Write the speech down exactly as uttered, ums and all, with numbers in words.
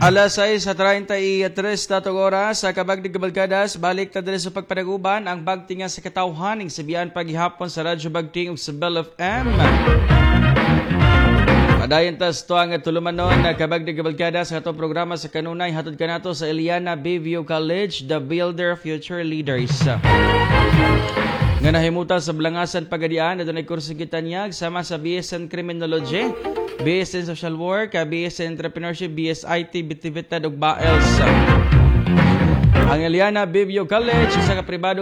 Alas sais sa treinta y tres datong oras sa kabag ng Kabalgadas, balik ta diri sa pagpanaguban ang bagtinga sa katawhan ng sabihan paghihapon sa Radyo Bagting ug sa Bell F M. Padayon tas to ang tulumanon na kabag ng Kabalgadas sa atong programa sa kanunay hatod kanato sa Eliana Bayview College, the Builder Future Leaders. Nga nahimutan sa Blangasan Pagadian, na doon ay kurso kitanyag sama sa B S in Criminology, B S in Social Work, B S in Entrepreneurship, B S I T, Bitibitad ug B A E L S. Ang Eliana Bayview College, isa ka pribado